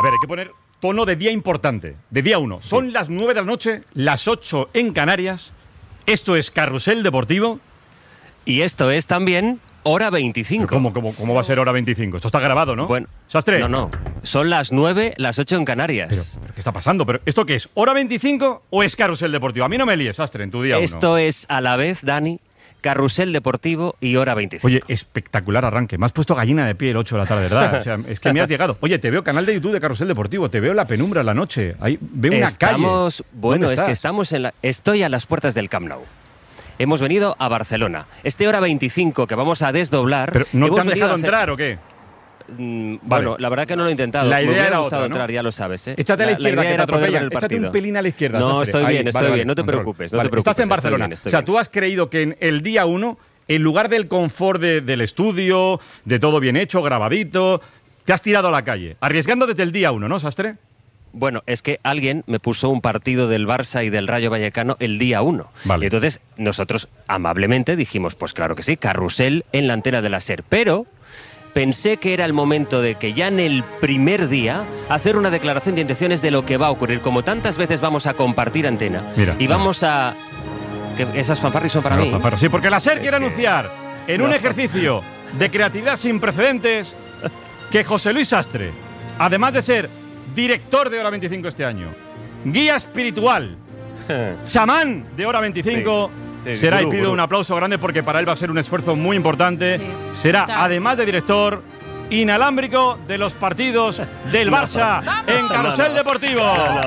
ver, hay que poner tono de día importante, de día 1. Son las 9 de la noche, las 8 en Canarias. Esto es Carrusel Deportivo. Y esto es también Hora 25. ¿Cómo va a ser Hora 25? Esto está grabado, ¿no? Bueno, ¿Sastre? No. Son las 9, las 8 en Canarias. ¿Pero qué está pasando? ¿Pero esto qué es? ¿Hora 25 o es Carrusel Deportivo? A mí no me líes, Sastre, en tu día 1. Esto es a la vez, Dani, Carrusel Deportivo y Hora 25. Oye, espectacular arranque. Me has puesto gallina de pie el 8 de la tarde, ¿verdad? O sea, es que me has llegado. Oye, te veo canal de YouTube de Carrusel Deportivo, te veo en la penumbra en la noche. Ahí veo una calle. Bueno, es que estamos estoy a las puertas del Camp Nou. Hemos venido a Barcelona. Este Hora 25 que vamos a desdoblar... ¿Pero no te han dejado entrar o qué? Bueno, la verdad que no lo he intentado. La idea me hubiera era gustado otra, ¿no? entrar, ya lo sabes, ¿eh? Échate a la izquierda, que te atropella. el Échate un pelín a la izquierda, No, Sastre. estoy bien, Vale, no te control. preocupes, no Vale, te preocupes. Estás en Barcelona. Estoy O sea, bien. tú has creído que en el día 1, en lugar del confort del estudio, de todo bien hecho, grabadito, te has tirado a la calle, arriesgando desde el día 1, ¿no, Sastre? Bueno, es que alguien me puso un partido del Barça y del Rayo Vallecano el día 1. Vale. Y entonces nosotros amablemente dijimos, pues claro que sí, Carrusel en la antena de la SER. Pero pensé que era el momento de que ya en el primer día hacer una declaración de intenciones de lo que va a ocurrir. Como tantas veces vamos a compartir antena. Mira. Y vamos a... que esas fanfarris son para mí. Fanfarras. Sí, porque la SER quiere que- anunciar en un ejercicio de creatividad sin precedentes que José Luis Sastre, además de ser director de Hora 25 este año, guía espiritual, chamán de Hora 25, Sí, será, gurú, y pido gurú. un aplauso grande porque para él va a ser un esfuerzo muy importante, Sí, será, total. además de director, inalámbrico de los partidos del Barça en Carrusel Deportivo.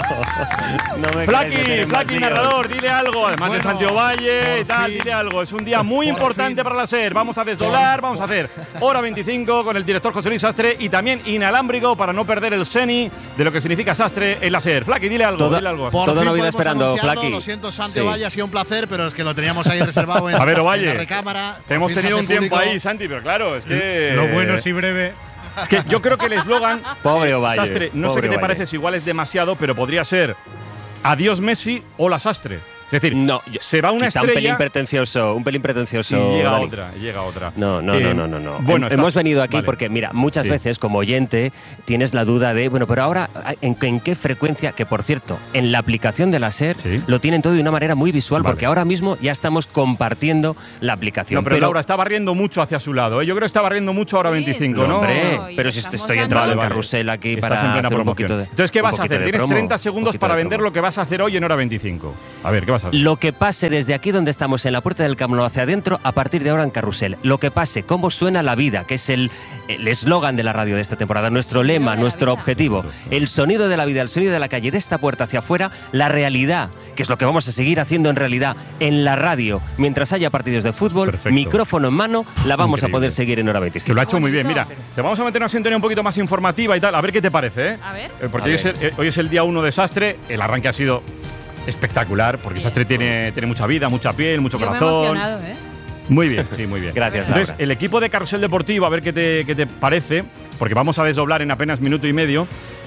Flaqui, narrador, dile algo, además de Santiago Valle y tal, dile algo. Es un día muy importante para la SER. Vamos a desdoblar, vamos a hacer Hora 25 con el director José Luis Sastre y también inalámbrico para no perder el seni de lo que significa Sastre en la SER. Flaqui, dile algo, dile algo. Por Toda fin una vida podemos esperando, anunciarlo. Flaqui. Lo siento, Santi Sí. Valle, ha sido un placer, pero es que lo teníamos ahí reservado en, A ver, en Ovalle, la recámara. Te hemos Por fin se tenido un hace tiempo público. ahí, Santi, pero claro, es que... Lo bueno es y breve. Es que yo creo que el eslogan... Pobre Ovalle. Sastre, no sé pobre qué te Ovalle. parece, si igual es demasiado, pero podría ser Adiós Messi, hola Sastre. Es decir, No, se va una quizá un pelín estrella pretencioso. y llega Dani. otra, y llega otra. No. Bueno, Hemos venido aquí vale. porque, mira, muchas Sí. veces como oyente tienes la duda de, bueno, pero ahora, ¿en qué frecuencia? Que, por cierto, en la aplicación de la SER Sí. lo tienen todo de una manera muy visual, Vale. porque ahora mismo ya estamos compartiendo la aplicación. No, pero Laura está barriendo mucho hacia su lado, ¿eh? Yo creo que está barriendo mucho ahora Sí, 25, sí. ¿no? Hombre, No, y pero si estamos estoy dando- entrando en Vale. carrusel aquí Estás para en plena hacer un promoción. poquito de... Entonces, ¿qué un vas a poquito hacer? de Tienes promo, 30 un segundos poquito para de vender promo. lo que vas a hacer hoy en Hora 25. A ver, ¿qué vas a hacer? Lo que pase desde aquí donde estamos, en la puerta del Camp Nou hacia adentro, a partir de ahora en Carrusel. Lo que pase, cómo suena la vida, que es el eslogan de la radio de esta temporada, nuestro lema, de la nuestro vida. objetivo. El sonido de la vida, el sonido de la calle, de esta puerta hacia afuera, la realidad, que es lo que vamos a seguir haciendo en realidad en la radio. Mientras haya partidos de fútbol, Perfecto. micrófono en mano, la vamos Increíble. a poder seguir en Hora Que 25. lo ha hecho muy bien. Bonito. Mira, te vamos a meter una sintonía un poquito más informativa y tal. A ver qué te parece, ¿eh? A ver. Porque A hoy, ver. hoy es el día 1 de Sastre. El arranque ha sido espectacular, porque Bien. Sastre tiene mucha vida, mucha piel, mucho Yo me he corazón. emocionado, ¿eh? Muy bien, sí, muy bien. Gracias, Entonces, Laura. el equipo de Carrusel Deportivo, a ver qué te parece, porque vamos a desdoblar en apenas minuto y medio,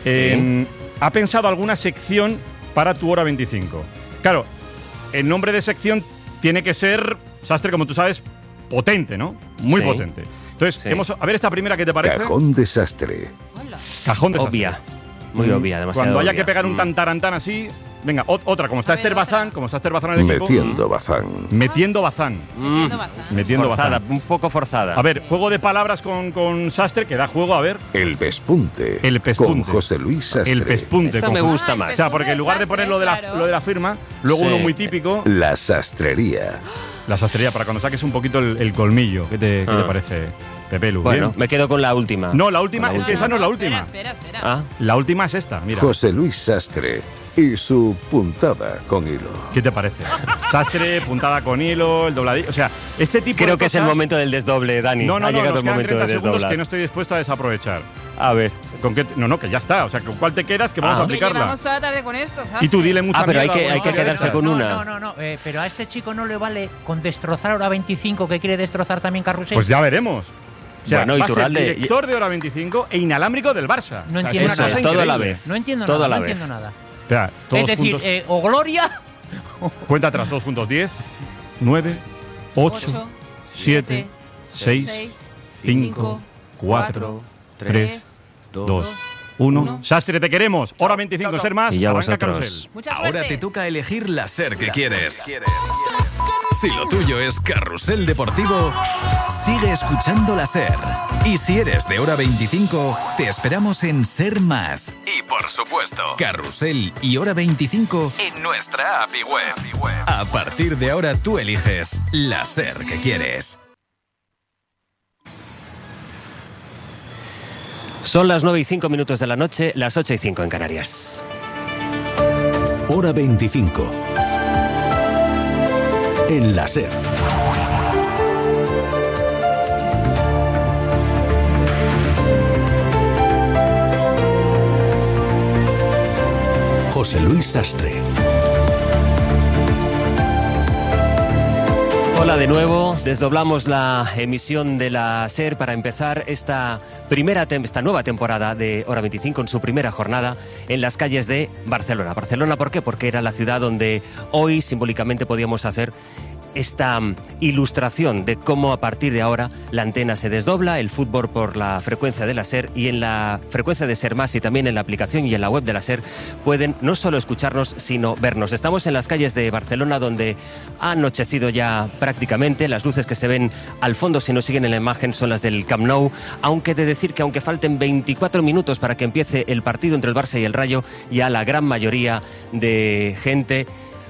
ha pensado alguna sección para tu Hora 25. Claro, el nombre de sección tiene que ser, Sastre, como tú sabes, potente, ¿no? Muy Sí. potente. Entonces, Sí. a ver esta primera, ¿qué te parece? Cajón desastre. Hola. Cajón de Sastre. Obvia. Muy obvia, demasiado Cuando haya obvia. que pegar un tantarantán así, venga, otra, como está A ver, Esther otra. Bazán, en el equipo. Metiendo bazán. Metiendo Bazán. Metiendo bastante. Metiendo Forzada, Bazán. un poco forzada. A ver, juego de palabras con Sastre, que da juego, a ver. El pespunte. El pespunte. Con José Luis Sastre. El pespunte. Esa con me José- gusta el más. O sea, porque en lugar de poner lo de la firma, luego Sí. uno muy típico, La sastrería. la sastrería, para cuando saques un poquito el colmillo. ¿Qué te parece, Pepe Lu? Bueno, ¿Bien? me quedo con la última. No, la última, Con la es que esa no es la última. Espera. Ah, La última es esta, mira. José Luis Sastre y su puntada con hilo. ¿Qué te parece? Sastre, puntada con hilo, el dobladillo. O sea, este tipo de creo que es el cosas- momento del desdoble, Dani. No, ha llegado nos el quedan momento 30 de segundos desdoblar. que no estoy dispuesto a desaprovechar. A ver. ¿Con qué? No, que ya está. O sea, ¿con cuál te quedas? Que vamos a Ah. Que aplicarla. llevamos toda la tarde con esto, ¿sabes? Y tú dile mucha pero hay mierda que- a la hay que historia quedarse esta. con una. No, pero a este chico no le vale con destrozar Hora 25, que quiere destrozar también Carrusel. Pues ya veremos. O sea, Bueno, va a ser Iturralde- director de Hora 25 e inalámbrico del Barça. No O sea, entiendo es una nada. cosa Eso es todo a la increíble. vez. No entiendo Todo nada, a la no vez. entiendo nada. Espera, todos Es decir, juntos. o Gloria Cuenta atrás, todos juntos. 10, 9, 8, 7, 6, 5, 4, 3, 2, 1. Sastre, te queremos. Hora 25, ser más. Y ya Arranca vosotros. Carrusel. Mucha suerte. Ahora te toca elegir la SER que quieres. Si lo tuyo es Carrusel Deportivo, sigue escuchando la SER. Y si eres de Hora 25, te esperamos en Ser Más. Y por supuesto, Carrusel y Hora 25 en nuestra API web. A partir de ahora tú eliges la SER que quieres. Son las 9:05 de la noche, las 8:05 en Canarias. Hora 25. En la SER. José Luis Sastre. Hola de nuevo, desdoblamos la emisión de la SER para empezar esta nueva temporada de Hora 25 en su primera jornada en las calles de Barcelona. Barcelona, ¿por qué? Porque era la ciudad donde hoy simbólicamente podíamos hacer esta ilustración de cómo a partir de ahora la antena se desdobla, el fútbol por la frecuencia de la SER, y en la frecuencia de Ser Más y también en la aplicación y en la web de la SER pueden no solo escucharnos sino vernos. Estamos en las calles de Barcelona donde ha anochecido ya prácticamente. Las luces que se ven al fondo, si nos siguen en la imagen, son las del Camp Nou, aunque de decir que aunque falten 24 minutos para que empiece el partido entre el Barça y el Rayo, ya la gran mayoría de gente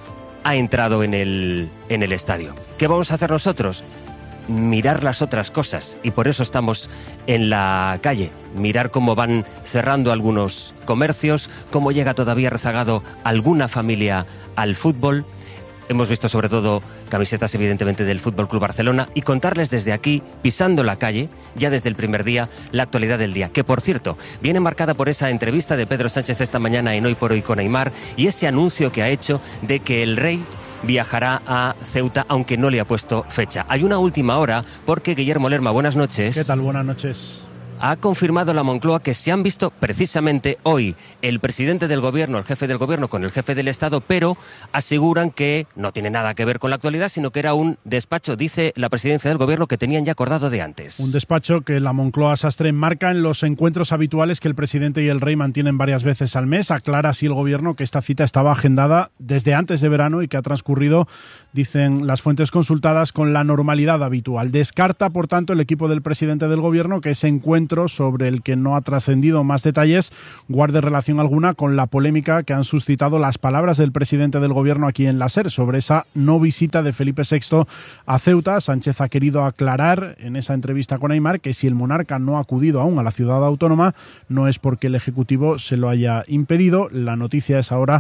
ha entrado en el estadio. ¿Qué vamos a hacer nosotros? Mirar las otras cosas, y por eso estamos en la calle. Mirar cómo van cerrando algunos comercios, cómo llega todavía rezagado alguna familia al fútbol. Hemos visto sobre todo camisetas evidentemente del Fútbol Club Barcelona, y contarles desde aquí, pisando la calle, ya desde el primer día, la actualidad del día, que por cierto viene marcada por esa entrevista de Pedro Sánchez esta mañana en Hoy por Hoy con Aimar, y ese anuncio que ha hecho de que el rey viajará a Ceuta, aunque no le ha puesto fecha. Hay una última hora porque Guillermo Lerma, buenas noches. ¿Qué tal? Buenas noches. Ha confirmado la Moncloa que se han visto precisamente hoy el presidente del gobierno, el jefe del gobierno con el jefe del Estado, pero aseguran que no tiene nada que ver con la actualidad, sino que era un despacho, dice la presidencia del gobierno, que tenían ya acordado de antes. Un despacho que la Moncloa Sastre enmarca en los encuentros habituales que el presidente y el rey mantienen varias veces al mes. Aclara así el gobierno que esta cita estaba agendada desde antes de verano y que ha transcurrido, dicen las fuentes consultadas, con la normalidad habitual. Descarta, por tanto, el equipo del presidente del gobierno que ese encuentro, sobre el que no ha trascendido más detalles, guarde relación alguna con la polémica que han suscitado las palabras del presidente del gobierno aquí en la SER sobre esa no visita de Felipe VI a Ceuta. Sánchez ha querido aclarar en esa entrevista con Aimar que si el monarca no ha acudido aún a la ciudad autónoma no es porque el Ejecutivo se lo haya impedido. La noticia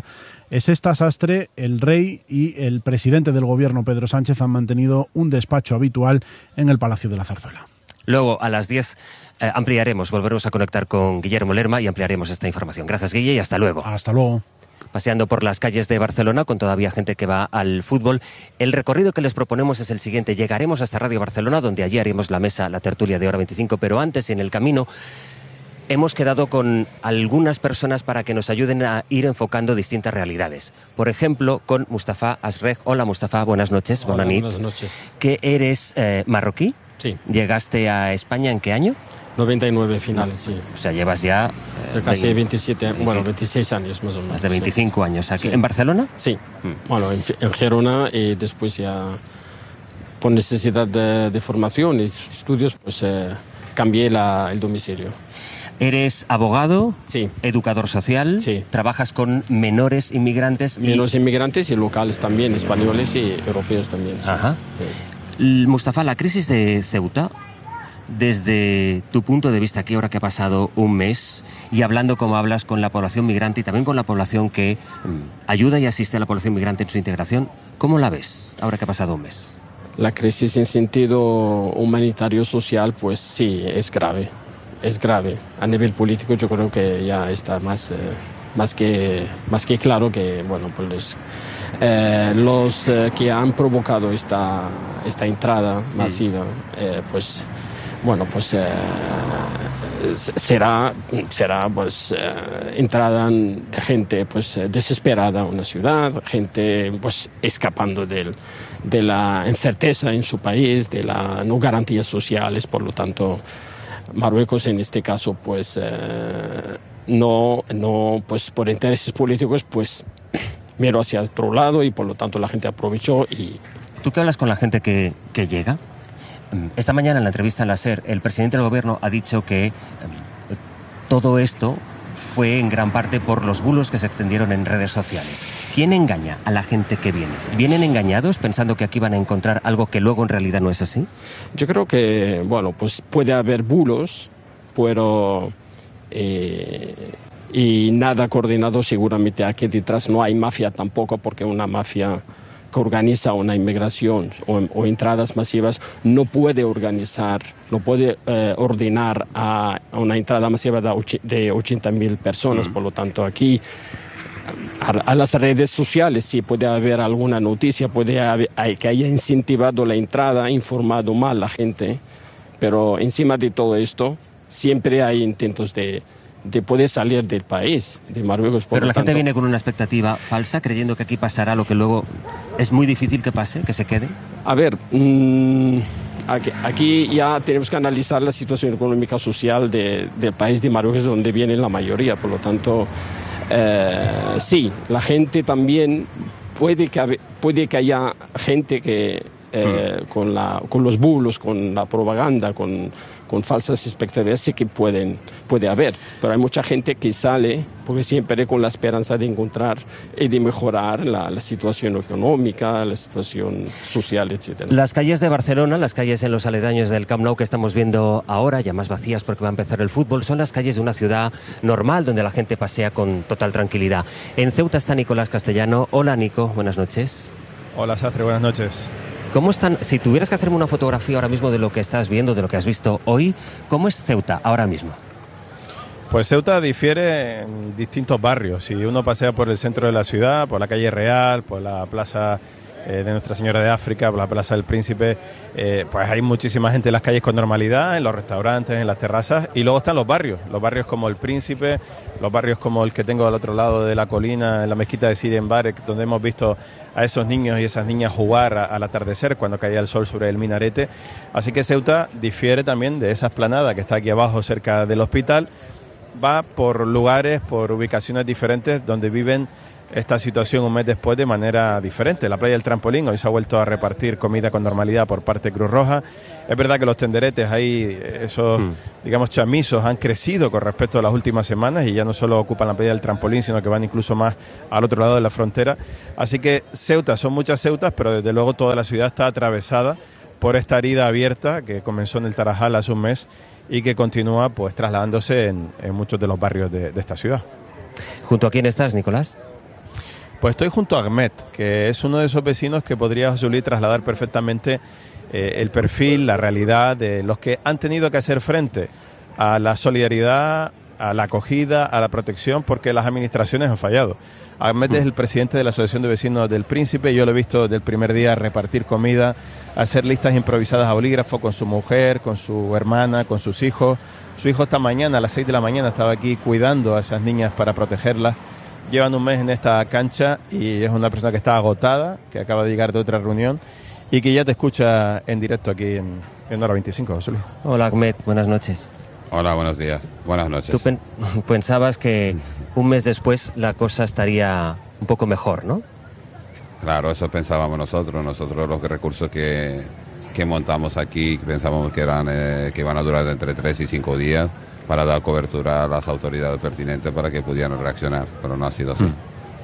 es esta, Sastre. El rey y el presidente del gobierno, Pedro Sánchez, han mantenido un despacho habitual en el Palacio de la Zarzuela. Luego, a las 10, volveremos a conectar con Guillermo Lerma y ampliaremos esta información. Gracias, Guille, y hasta luego. Hasta luego. Paseando por las calles de Barcelona, con todavía gente que va al fútbol. El recorrido que les proponemos es el siguiente. Llegaremos hasta Radio Barcelona, donde allí haremos la mesa, la tertulia de Hora 25, pero antes, en el camino, hemos quedado con algunas personas para que nos ayuden a ir enfocando distintas realidades. Por ejemplo, con Mustafa Asrej. Hola, Mustafa, buenas noches. Hola, buenas noches. ¿Que eres marroquí? Sí. ¿Llegaste a España en qué año? 99 finales, sí. O sea, llevas ya... casi 26 años más o menos. Más de 25 años. ¿Aquí, en Barcelona? Sí. Bueno, en Gerona, y después ya por necesidad de formación y estudios, pues cambié el domicilio. ¿Eres abogado? Sí. ¿Educador social? Sí. ¿Trabajas con menores inmigrantes? Menores inmigrantes y locales también, españoles y europeos también. Sí. Ajá. Sí. Mustafa, la crisis de Ceuta, desde tu punto de vista aquí, ahora que ha pasado un mes, y hablando como hablas con la población migrante y también con la población que ayuda y asiste a la población migrante en su integración, ¿cómo la ves ahora que ha pasado un mes? La crisis en sentido humanitario, social, pues sí, es grave. Es grave. A nivel político yo creo que ya está más que claro que, bueno, pues los que han provocado esta entrada masiva, pues bueno, pues será pues entrada de gente pues desesperada a una ciudad, gente pues escapando de la incerteza en su país, de las no garantías sociales. Por lo tanto, Marruecos en este caso pues no, pues por intereses políticos, pues miró hacia otro lado y por lo tanto la gente aprovechó. Y ¿tú qué hablas con la gente que llega? Esta mañana en la entrevista en la SER, el presidente del gobierno ha dicho que todo esto fue en gran parte por los bulos que se extendieron en redes sociales. ¿Quién engaña a la gente que viene? ¿Vienen engañados pensando que aquí van a encontrar algo que luego en realidad no es así? Yo creo que, bueno, pues puede haber bulos, pero y nada coordinado seguramente. Aquí detrás no hay mafia tampoco, porque una mafia que organiza una inmigración o entradas masivas no puede organizar, no puede ordenar a una entrada masiva de 80.000 personas. Por lo tanto, aquí a las redes sociales sí puede haber alguna noticia, puede haber que haya incentivado la entrada, informado mal a la gente, pero encima de todo esto siempre hay intentos de poder salir del país, de Marruecos. Pero la gente viene con una expectativa falsa, creyendo que aquí pasará lo que luego es muy difícil que pase, que se quede. A ver, aquí ya tenemos que analizar la situación económica social del país de Marruecos, donde viene la mayoría. Por lo tanto, sí, la gente también puede que haya gente que con los bulos, con la propaganda, con falsas expectativas, sí que puede haber, pero hay mucha gente que sale porque siempre con la esperanza de encontrar y de mejorar la situación económica, la situación social, etc. Las calles de Barcelona, las calles en los aledaños del Camp Nou que estamos viendo ahora, ya más vacías porque va a empezar el fútbol, son las calles de una ciudad normal donde la gente pasea con total tranquilidad. En Ceuta está Nicolás Castellano. Hola, Nico, buenas noches. Hola, Sastre, buenas noches. ¿Cómo están? Si tuvieras que hacerme una fotografía ahora mismo de lo que estás viendo, de lo que has visto hoy, ¿cómo es Ceuta ahora mismo? Pues Ceuta difiere en distintos barrios. Si uno pasea por el centro de la ciudad, por la calle Real, por la plaza de Nuestra Señora de África, por la Plaza del Príncipe, pues hay muchísima gente en las calles con normalidad, en los restaurantes, en las terrazas, y luego están los barrios como el Príncipe, los barrios como el que tengo al otro lado de la colina, en la mezquita de Sidi Mbarek, donde hemos visto a esos niños y esas niñas jugar al atardecer cuando caía el sol sobre el minarete. Así que Ceuta difiere también de esa explanada que está aquí abajo cerca del hospital, va por lugares, por ubicaciones diferentes donde viven esta situación un mes después de manera diferente. La playa del Trampolín hoy se ha vuelto a repartir comida con normalidad por parte de Cruz Roja. Es verdad que los tenderetes ahí, esos digamos chamisos, han crecido con respecto a las últimas semanas y ya no solo ocupan la playa del Trampolín, sino que van incluso más al otro lado de la frontera. Así que Ceuta, son muchas Ceutas, pero desde luego toda la ciudad está atravesada por esta herida abierta que comenzó en el Tarajal hace un mes y que continúa pues trasladándose en muchos de los barrios de esta ciudad. ¿Junto a quién estás, Nicolás? Pues estoy junto a Ahmed, que es uno de esos vecinos que podría José Luis trasladar perfectamente el perfil, la realidad de los que han tenido que hacer frente a la solidaridad, a la acogida, a la protección, porque las administraciones han fallado. Ahmed es el presidente de la Asociación de Vecinos del Príncipe. Yo lo he visto desde el primer día repartir comida, hacer listas improvisadas a bolígrafo con su mujer, con su hermana, con sus hijos. Su hijo esta mañana, a las 6 de la mañana, estaba aquí cuidando a esas niñas para protegerlas. Llevan un mes en esta cancha y es una persona que está agotada, que acaba de llegar de otra reunión y que ya te escucha en directo aquí en Hora 25, José Luis. Hola, Ahmed, buenas noches. Hola, buenos días, buenas noches. Tú pensabas que un mes después la cosa estaría un poco mejor, ¿no? Claro, eso pensábamos nosotros los recursos que montamos aquí pensábamos que iban a durar entre 3 y 5 días para dar cobertura a las autoridades pertinentes para que pudieran reaccionar, pero no ha sido así.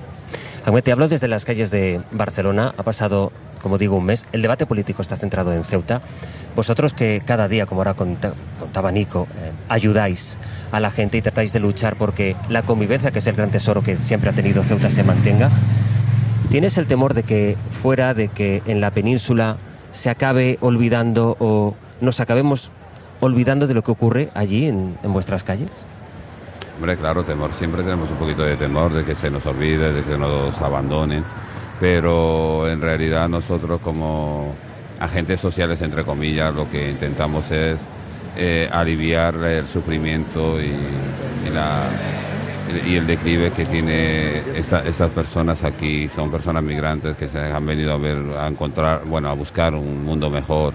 Ahmed, te hablo desde las calles de Barcelona, ha pasado, como digo, un mes, el debate político está centrado en Ceuta. Vosotros que cada día, como ahora contaba Nico, ayudáis a la gente y tratáis de luchar porque la convivencia, que es el gran tesoro que siempre ha tenido Ceuta, se mantenga, ¿tienes el temor de que fuera, de que en la península se acabe olvidando o nos acabemos olvidando de lo que ocurre allí en vuestras calles? Hombre, claro, temor. Siempre tenemos un poquito de temor de que se nos olvide, de que nos abandonen. Pero en realidad nosotros como agentes sociales, entre comillas, lo que intentamos es aliviar el sufrimiento y el declive que tiene estas personas aquí. Son personas migrantes que se han venido a buscar un mundo mejor,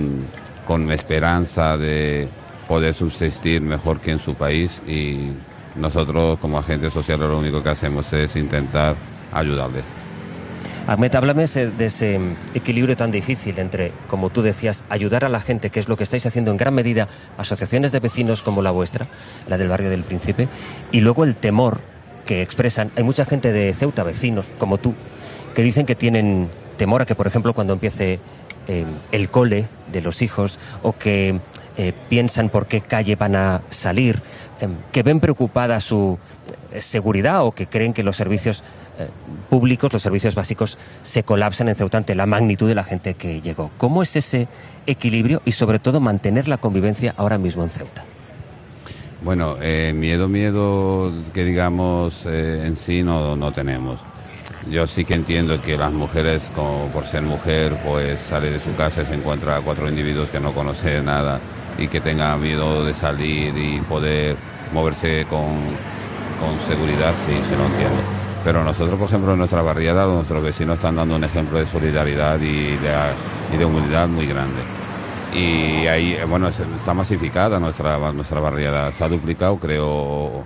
con esperanza de poder subsistir mejor que en su país y nosotros como agentes sociales lo único que hacemos es intentar ayudarles. Ahmed, háblame de ese equilibrio tan difícil entre, como tú decías, ayudar a la gente, que es lo que estáis haciendo en gran medida asociaciones de vecinos como la vuestra, la del barrio del Príncipe, y luego el temor que expresan. Hay mucha gente de Ceuta, vecinos como tú, que dicen que tienen temor a que, por ejemplo, cuando empiece el cole de los hijos, o que piensan por qué calle van a salir, que ven preocupada su seguridad, o que creen que los servicios públicos, los servicios básicos, se colapsan en Ceuta ante la magnitud de la gente que llegó. ¿Cómo es ese equilibrio y, sobre todo, mantener la convivencia ahora mismo en Ceuta? Bueno, miedo que digamos en sí no tenemos. Yo sí que entiendo que las mujeres, como por ser mujer, pues sale de su casa y se encuentra a 4 individuos que no conoce nada y que tenga miedo de salir y poder moverse con seguridad, sí, se lo entiendo. Pero nosotros, por ejemplo, en nuestra barriada, nuestros vecinos están dando un ejemplo de solidaridad y de humildad muy grande. Y ahí, bueno, está masificada nuestra barriada. Se ha duplicado, creo,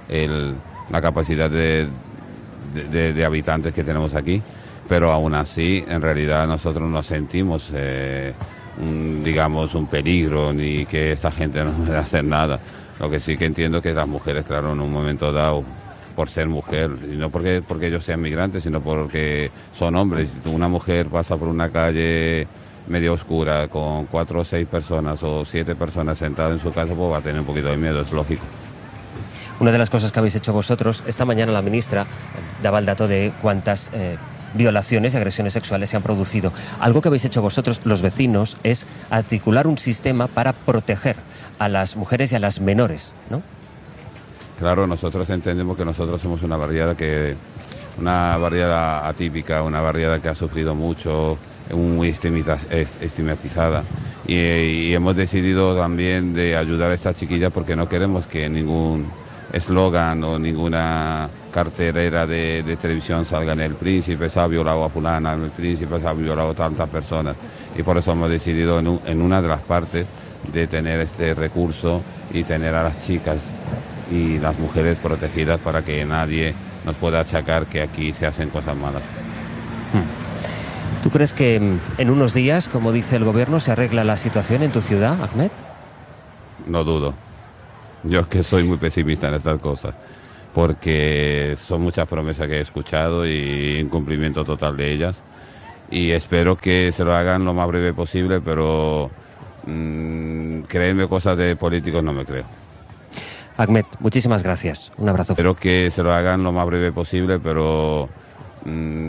la capacidad de habitantes que tenemos aquí. Pero aún así, en realidad, nosotros no sentimos, digamos, un peligro, ni que esta gente no pueda hacer nada. Lo que sí que entiendo es que las mujeres, claro, en un momento dado, por ser mujer, y no porque ellos sean migrantes, sino porque son hombres. Si una mujer pasa por una calle medio oscura con 4 o 6 personas o 7 personas sentadas en su casa, pues va a tener un poquito de miedo, es lógico. Una de las cosas que habéis hecho vosotros, esta mañana la ministra daba el dato de cuántas violaciones y agresiones sexuales se han producido. Algo que habéis hecho vosotros, los vecinos, es articular un sistema para proteger a las mujeres y a las menores, ¿no? Claro, nosotros entendemos que nosotros somos una barriada atípica, una barriada que ha sufrido mucho, muy estigmatizada, y hemos decidido también de ayudar a estas chiquillas porque no queremos que ningún eslogan o ninguna cartelera de televisión salga en El Príncipe, se ha violado a fulana, en El Príncipe se ha violado a tantas personas, y por eso hemos decidido en una de las partes de tener este recurso y tener a las chicas y las mujeres protegidas para que nadie nos pueda achacar que aquí se hacen cosas malas. ¿Tú crees que en unos días, como dice el gobierno, se arregla la situación en tu ciudad, Ahmed? No dudo. Yo es que soy muy pesimista en estas cosas, porque son muchas promesas que he escuchado y incumplimiento total de ellas, y espero que se lo hagan lo más breve posible, pero creerme cosas de políticos no me creo. Ahmed, muchísimas gracias. Un abrazo. Espero que se lo hagan lo más breve posible, pero